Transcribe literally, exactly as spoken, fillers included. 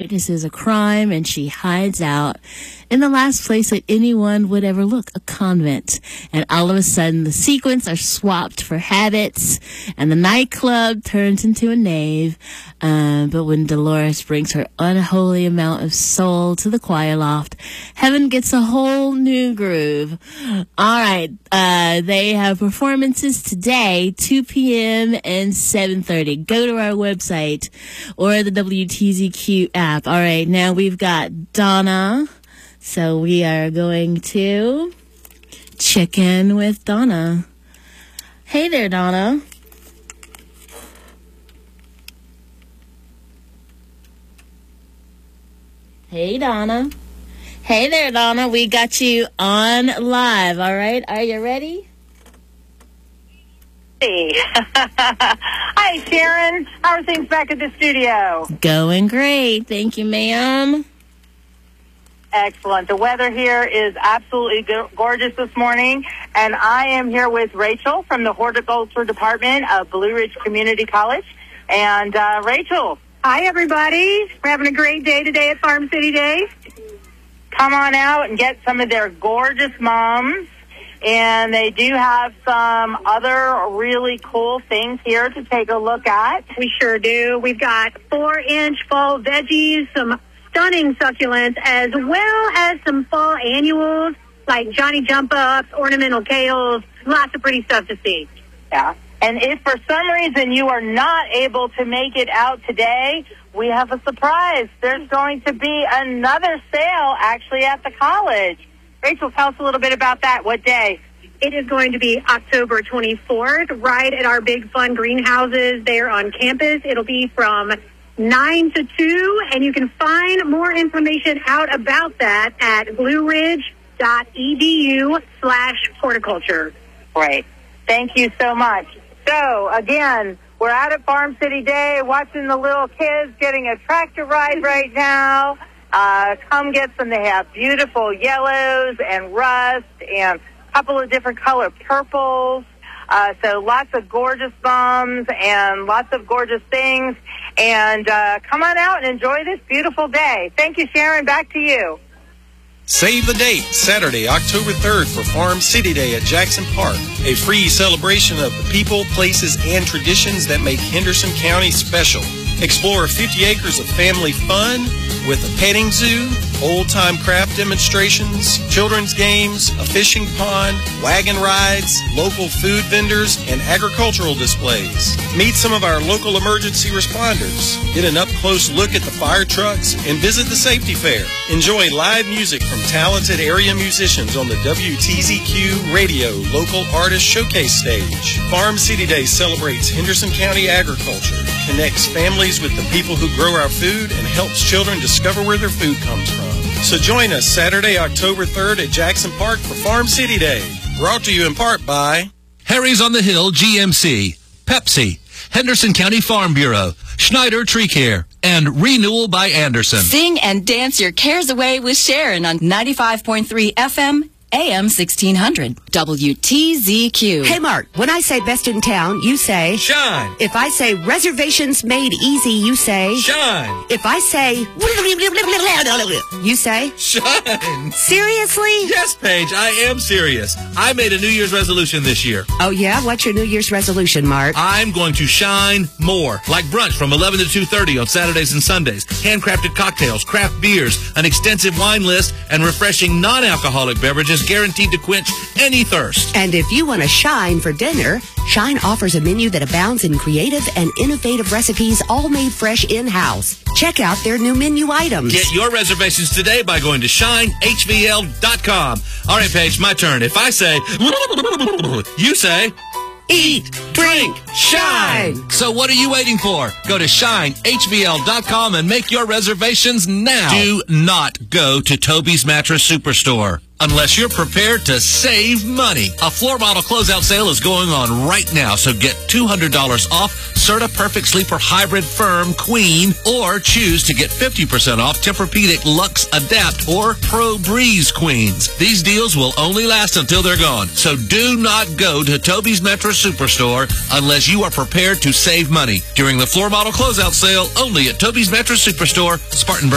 practices a crime, and she hides out in the last place that anyone would ever look, a convent. And all of a sudden, the sequins are swapped for habits, and the nightclub turns into a nave. Um, but when Dolores brings her unholy amount of soul to the choir loft, heaven gets a whole new groove. All right, uh, they have performances today, two p.m. and seven thirty. Go to our website or the W T Z Q app. All right, now we've got Donna. So we are going to check in with Donna. Hey there, Donna. Hey, Donna. Hey there, Donna. We got you on live. All right. Are you ready? Hey. Hi, Sharon. How are things back at the studio? Going great. Thank you, ma'am. Excellent. The weather here is absolutely go- gorgeous this morning, and I am here with Rachel from the Horticulture Department of Blue Ridge Community College. And uh, Rachel. Hi, everybody. We're having a great day today at Farm City Day. Come on out and get some of their gorgeous mums, and they do have some other really cool things here to take a look at. We sure do. We've got four-inch fall veggies, some stunning succulents, as well as some fall annuals like Johnny Jump Ups, ornamental kales, lots of pretty stuff to see. Yeah. And if for some reason you are not able to make it out today, we have a surprise. There's going to be another sale actually at the college. Rachel, tell us a little bit about that. What day? It is going to be October twenty-fourth, right at our big fun greenhouses there on campus. It'll be from nine to two, and you can find more information out about that at blueridge.edu slash horticulture. Great. Thank you so much. So, again, we're out at Farm City Day, watching the little kids getting a tractor ride right now. Uh, come get some. They have beautiful yellows and rust and a couple of different color purples. Uh, so lots of gorgeous bums and lots of gorgeous things. And uh, come on out and enjoy this beautiful day. Thank you, Sharon. Back to you. Save the date, Saturday, October third for Farm City Day at Jackson Park. A free celebration of the people, places, and traditions that make Henderson County special. Explore fifty acres of family fun with a petting zoo, old-time craft demonstrations, children's games, a fishing pond, wagon rides, local food vendors, and agricultural displays. Meet some of our local emergency responders. Get an up-close look at the fire trucks and visit the safety fair. Enjoy live music from talented area musicians on the W T Z Q Radio Local Artist Showcase stage. Farm City Day celebrates Henderson County agriculture, connects families with the people who grow our food, and helps children discover where their food comes from. So join us Saturday, October third at Jackson Park for Farm City Day. Brought to you in part by Harry's on the Hill G M C, Pepsi, Henderson County Farm Bureau, Schneider Tree Care, and Renewal by Anderson. Sing and dance your cares away with Sharon on ninety-five point three F M, A M sixteen hundred, W T Z Q. Hey, Mark, when I say best in town, you say Shine. If I say reservations made easy, you say Shine. If I say you say Shine. Seriously? Yes, Paige, I am serious. I made a New Year's resolution this year. Oh, yeah? What's your New Year's resolution, Mark? I'm going to shine more. Like brunch from eleven to two thirty on Saturdays and Sundays. Handcrafted cocktails, craft beers, an extensive wine list, and refreshing non-alcoholic beverages guaranteed to quench any thirst. And if you want to shine for dinner, Shine offers a menu that abounds in creative and innovative recipes, all made fresh in-house. Check out their new menu items. Get your reservations today by going to shine H V L dot com. All right, Paige, my turn. If I say, you say, eat, drink, shine. So what are you waiting for? Go to shine H V L dot com and make your reservations now. Do not go to Toby's Mattress Superstore unless you're prepared to save money. A floor model closeout sale is going on right now, so get two hundred dollars off Serta Perfect Sleeper Hybrid Firm Queen, or choose to get fifty percent off Tempur-Pedic Luxe Adapt or Pro Breeze Queens. These deals will only last until they're gone, so do not go to Toby's Mattress Superstore unless you are prepared to save money during the floor model closeout sale only at Toby's Mattress Superstore, Spartanburg.